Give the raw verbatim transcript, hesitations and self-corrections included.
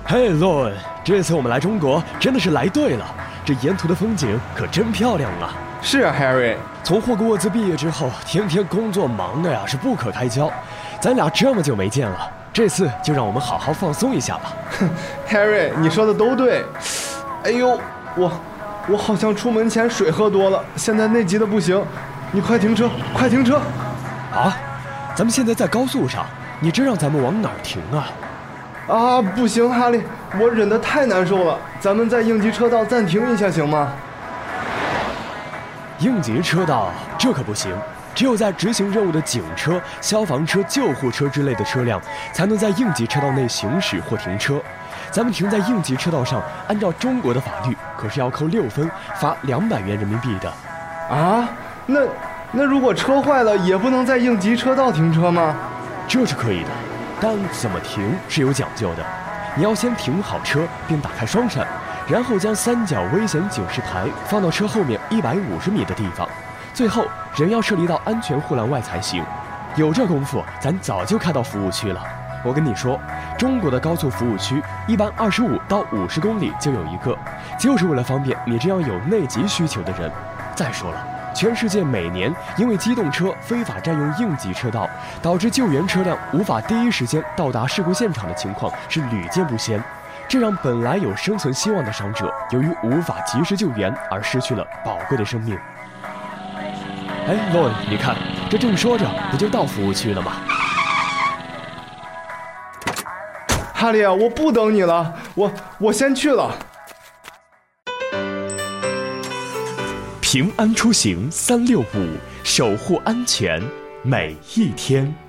嘿，洛文，这次我们来中国真的是来对了，这沿途的风景可真漂亮啊！ 是啊 ，Harry， 从霍格沃兹毕业之后，天天工作忙的呀是不可开交，咱俩这么久没见了，这次就让我们好好放松一下吧。 哼 ，Harry， 你说的都对。哎呦，我我好像出门前水喝多了，现在内急的不行。你快停车，快停车！ 啊，咱们现在在高速上，你这让咱们往哪儿停啊？ 啊，不行，哈利，我忍得太难受了，咱们在应急车道暂停一下行吗？ 应急车道这可不行，只有在执行任务的警车、消防车、救护车之类的车辆才能在应急车道内行驶或停车。咱们停在应急车道上，按照中国的法律，可是要扣六分，罚两百元人民币的。 啊，那那如果车坏了，也不能在应急车道停车吗？ 这是可以的，但怎么停是有讲究的。你要先停好车，并打开双闪，然后将三角危险警示牌放到车后面一百五十米的地方，最后人要撤离到安全护栏外才行。有这功夫，咱早就开到服务区了。我跟你说，中国的高速服务区一般二十五到五十公里就有一个，就是为了方便你这样有内急需求的人。再说了，全世界每年因为机动车非法占用应急车道，导致救援车辆无法第一时间到达事故现场的情况是屡见不鲜，这让本来有生存希望的伤者由于无法及时救援而失去了宝贵的生命。哎，洛文，你看，这正说着，不就到服务区了吗？ 哈利啊，我不等你了，我我先去了。 平安出行三六五，守护安全每一天。